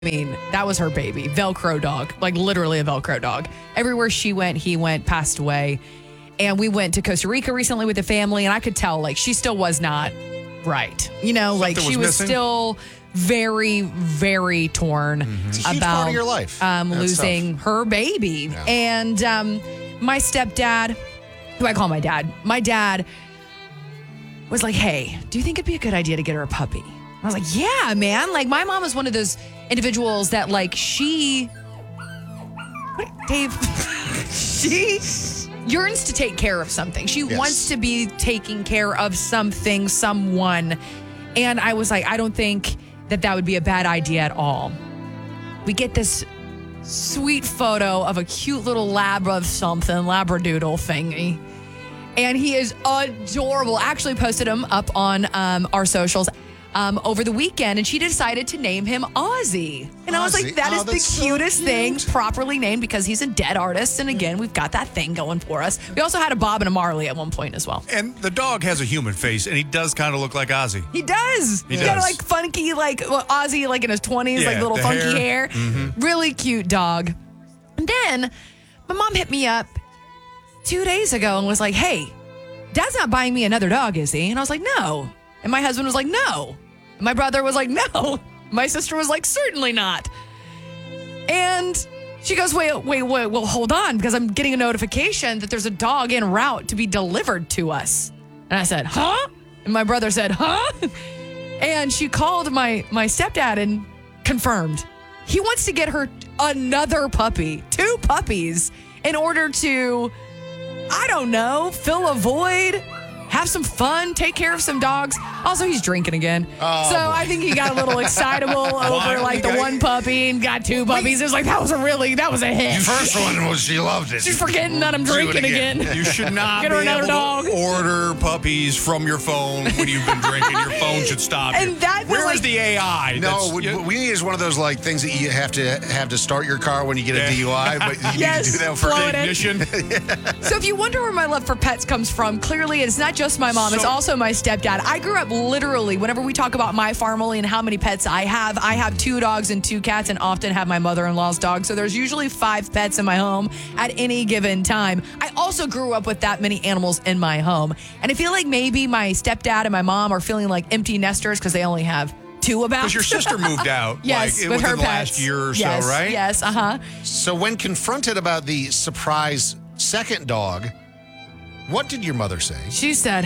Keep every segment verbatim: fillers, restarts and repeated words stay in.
I mean, that was her baby, Velcro dog, like literally a Velcro dog. Everywhere she went, he went, passed away. And we went to Costa Rica recently with the family, and I could tell, like, she still was not right. You know, like Something she was was missing? very, very, very torn It's a huge about part of your life. Um, That's losing tough. her baby. Yeah. And um, my stepdad, who I call my dad, my dad was like, hey, do you think it'd be a good idea to get her a puppy? I was like, yeah, man. Like, my mom is one of those individuals that, like, she, what, Dave, she yearns to take care of something. She Yes. wants to be taking care of something, someone. And I was like, I don't think that that would be a bad idea at all. We get this sweet photo of a cute little lab of something, labradoodle thingy. And he is adorable. Actually posted him up on um, our socials um, over the weekend, and she decided to name him Ozzy. And I was Ozzy. like, that Oh, is the that's so cutest cute. thing, properly named, because he's a dead artist. And again, we've got that thing going for us. We also had a Bob and a Marley at one point as well. And the dog has a human face, and he does kind of look like Ozzy. He does. He He's got does. like funky, like well, Ozzy, like in his twenties, like Yeah, little the funky hair. hair. Really cute dog. And then my mom hit me up two days ago and was like, hey, Dad's not buying me another dog, is he? And I was like, no. And my husband was like, no. And my brother was like, no. My sister was like, certainly not. And she goes, wait, wait, wait, well, hold on, because I'm getting a notification that there's a dog en route to be delivered to us. And I said, huh? And my brother said, huh? And she called my, my stepdad and confirmed. He wants to get her another puppy, two puppies, in order to, I don't know, fill a void, have some fun, take care of some dogs. Also, he's drinking again. Oh, so boy. I think he got a little excitable Why? over like the You got- one puppy and got two puppies. It was like, that was a really, that was a hit. First one was she loved it. She's forgetting that I'm Do it drinking again. You should not Get her be another able dog. to order puppies from your phone when you've been drinking. Your phone should stop you. And that was Where like- is the A I? No, That's- what you- what we need is one of those like things that you have to have to start your car when you get a Yeah. D U I, but you Yes, need to do that for blow it in. ignition. So if you wonder where my love for pets comes from, clearly it's not just my mom, it's So- also my stepdad. I grew up literally, whenever we talk about my family and how many pets I have, I have two dogs and two cats and often have my mother-in-law's dog. So there's usually five pets in my home at any given time. I also grew up with that many animals in my home. And I feel like maybe my stepdad and my mom are feeling like empty nesters because they only have two about. Because your sister moved out Yes, like, with within her the pets. last year or yes, so, right? Yes, uh-huh. So when confronted about the surprise second dog, what did your mother say? She said,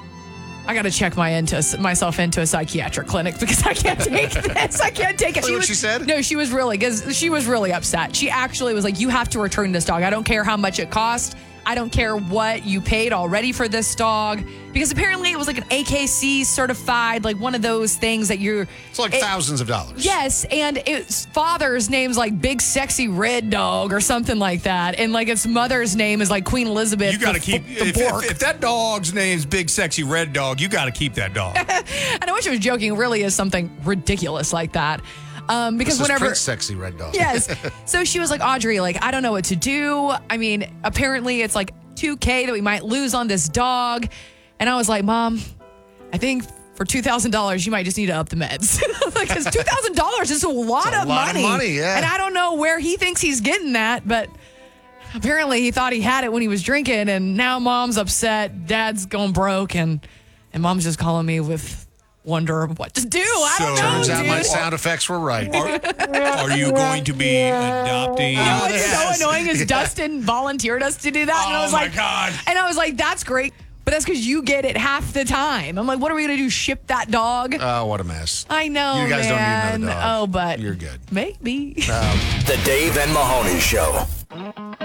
I got to check my into myself into a psychiatric clinic because I can't take this. I can't take it. Wait, what she said? No, she was really, because she was really upset. She actually was like, you have to return this dog. I don't care how much it cost. I don't care what you paid already for this dog. Because apparently it was like an A K C certified, like one of those things that you're. It's like it- thousands of dollars. Yes, and its father's name's like Big Sexy Red Dog or something like that. And like its mother's name is like Queen Elizabeth. You got to the- keep, the if, Bork. if, if that dog's name's Big Sexy Red Dog, you got to keep that dog. And I wish I was joking. It really is something ridiculous like that. Um, because This is whenever. Prince Sexy Red Dog. Yes. So she was like, Audrey, like, I don't know what to do. I mean, apparently it's like two K that we might lose on this dog. And I was like, Mom, I think for two thousand dollars, you might just need to up the meds. Because two thousand dollars is a lot, a of, lot of money. money, yeah. And I don't know where he thinks he's getting that, but apparently he thought he had it when he was drinking. And now Mom's upset. Dad's going broke. And, and Mom's just calling me with wonder of what to do. I don't So- know, Turns out dude. my sound effects were right. Are, are you going to be adopting? You know what's Yes. so annoying is Dustin volunteered us to do that. and I Oh, was my like, God. And I was like, that's great. But that's because you get it half the time. I'm like, what are we going to do? Ship that dog? Oh, what a mess. I know, You guys man. don't need another dog. Oh, but You're good. maybe. The Dave and Mahoney Show.